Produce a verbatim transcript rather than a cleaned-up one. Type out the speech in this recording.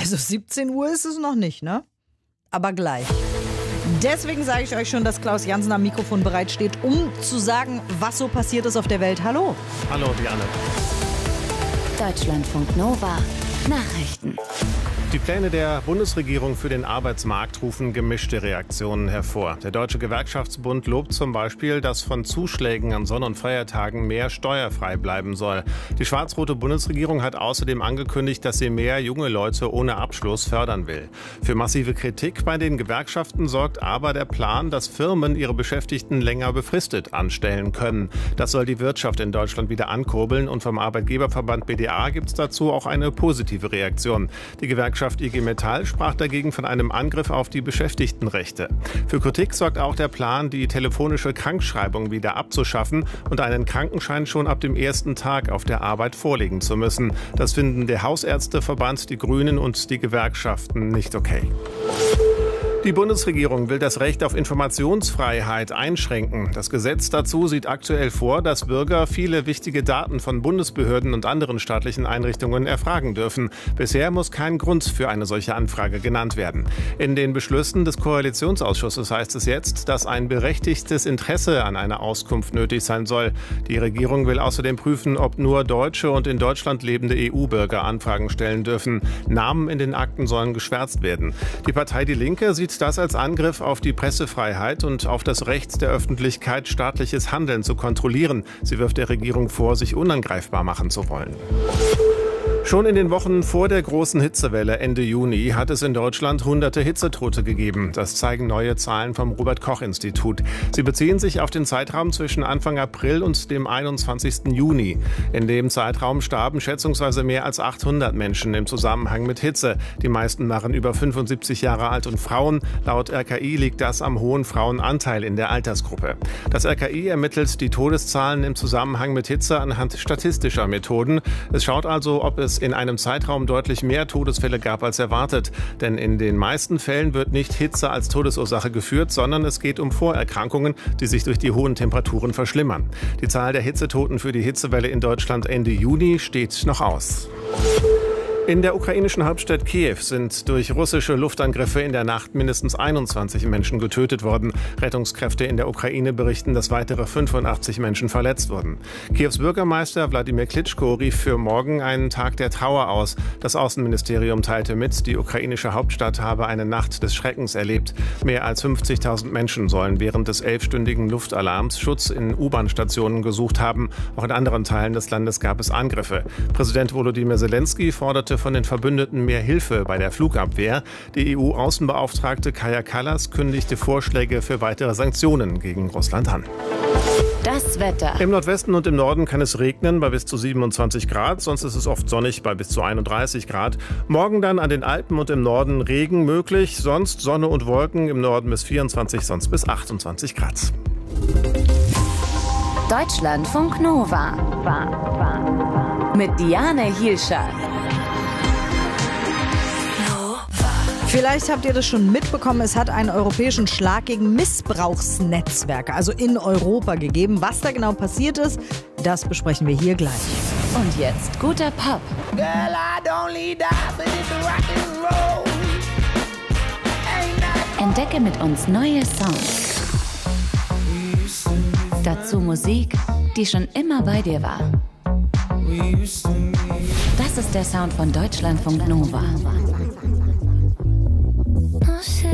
Also siebzehn Uhr ist es noch nicht, ne? Aber gleich. Deswegen sage ich euch schon, dass Klaus Jansen am Mikrofon bereitsteht, um zu sagen, was so passiert ist auf der Welt. Hallo. Hallo, Diane. Deutschlandfunk Nova. Nachrichten. Die Pläne der Bundesregierung für den Arbeitsmarkt rufen gemischte Reaktionen hervor. Der Deutsche Gewerkschaftsbund lobt zum Beispiel, dass von Zuschlägen an Sonn- und Feiertagen mehr steuerfrei bleiben soll. Die schwarz-rote Bundesregierung hat außerdem angekündigt, dass sie mehr junge Leute ohne Abschluss fördern will. Für massive Kritik bei den Gewerkschaften sorgt aber der Plan, dass Firmen ihre Beschäftigten länger befristet anstellen können. Das soll die Wirtschaft in Deutschland wieder ankurbeln und vom Arbeitgeberverband B D A gibt es dazu auch eine positive Reaktion. Die Gewerkschaft I G Metall sprach dagegen von einem Angriff auf die Beschäftigtenrechte. Für Kritik sorgt auch der Plan, die telefonische Krankschreibung wieder abzuschaffen und einen Krankenschein schon ab dem ersten Tag auf der Arbeit vorlegen zu müssen. Das finden der Hausärzteverband, die Grünen und die Gewerkschaften nicht okay. Die Bundesregierung will das Recht auf Informationsfreiheit einschränken. Das Gesetz dazu sieht aktuell vor, dass Bürger viele wichtige Daten von Bundesbehörden und anderen staatlichen Einrichtungen erfragen dürfen. Bisher muss kein Grund für eine solche Anfrage genannt werden. In den Beschlüssen des Koalitionsausschusses heißt es jetzt, dass ein berechtigtes Interesse an einer Auskunft nötig sein soll. Die Regierung will außerdem prüfen, ob nur deutsche und in Deutschland lebende E U-Bürger Anfragen stellen dürfen. Namen in den Akten sollen geschwärzt werden. Die Partei Die Linke sieht das als Angriff auf die Pressefreiheit und auf das Recht der Öffentlichkeit, staatliches Handeln zu kontrollieren. Sie wirft der Regierung vor, sich unangreifbar machen zu wollen. Schon in den Wochen vor der großen Hitzewelle Ende Juni hat es in Deutschland hunderte Hitzetote gegeben. Das zeigen neue Zahlen vom Robert-Koch-Institut. Sie beziehen sich auf den Zeitraum zwischen Anfang April und dem einundzwanzigsten Juni. In dem Zeitraum starben schätzungsweise mehr als achthundert Menschen im Zusammenhang mit Hitze. Die meisten waren über fünfundsiebzig Jahre alt und Frauen. Laut R K I liegt das am hohen Frauenanteil in der Altersgruppe. Das R K I ermittelt die Todeszahlen im Zusammenhang mit Hitze anhand statistischer Methoden. Es schaut also, ob es in einem Zeitraum deutlich mehr Todesfälle gab als erwartet. Denn in den meisten Fällen wird nicht Hitze als Todesursache geführt, sondern es geht um Vorerkrankungen, die sich durch die hohen Temperaturen verschlimmern. Die Zahl der Hitzetoten für die Hitzewelle in Deutschland Ende Juni steht noch aus. In der ukrainischen Hauptstadt Kiew sind durch russische Luftangriffe in der Nacht mindestens einundzwanzig Menschen getötet worden. Rettungskräfte in der Ukraine berichten, dass weitere fünfundachtzig Menschen verletzt wurden. Kiews Bürgermeister Wladimir Klitschko rief für morgen einen Tag der Trauer aus. Das Außenministerium teilte mit, die ukrainische Hauptstadt habe eine Nacht des Schreckens erlebt. Mehr als fünfzigtausend Menschen sollen während des elfstündigen Luftalarms Schutz in U-Bahn-Stationen gesucht haben. Auch in anderen Teilen des Landes gab es Angriffe. Präsident Volodymyr Zelensky forderte von den Verbündeten mehr Hilfe bei der Flugabwehr. Die E U-Außenbeauftragte Kaja Kallas kündigte Vorschläge für weitere Sanktionen gegen Russland an. Das Wetter. Im Nordwesten und im Norden kann es regnen bei bis zu siebenundzwanzig Grad, sonst ist es oft sonnig bei bis zu einunddreißig Grad. Morgen dann an den Alpen und im Norden Regen möglich, sonst Sonne und Wolken, im Norden bis vierundzwanzig, sonst bis achtundzwanzig Grad. Deutschlandfunk Nova. Mit Diane Hielscher. Vielleicht habt ihr das schon mitbekommen, es hat einen europäischen Schlag gegen Missbrauchsnetzwerke, also in Europa gegeben. Was da genau passiert ist, das besprechen wir hier gleich. Und jetzt guter Pop. Girl, I don't need that, but it's rock and roll. Entdecke mit uns neue Songs. Dazu Musik, die schon immer bei dir war. Das ist der Sound von Deutschlandfunk Nova.